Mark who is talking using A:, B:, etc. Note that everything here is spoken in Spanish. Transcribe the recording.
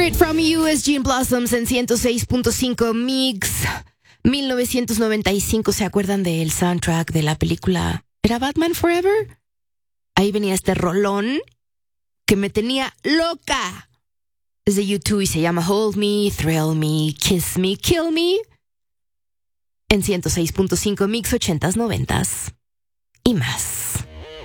A: Spirit from You es Gene Blossoms en 106.5 Mix. 1995, ¿se acuerdan del soundtrack de la película? ¿Era Batman Forever? Ahí venía este rolón que me tenía loca. Es de U2 y se llama Hold Me, Thrill Me, Kiss Me, Kill Me. En 106.5 Mix 80s, 90s y más.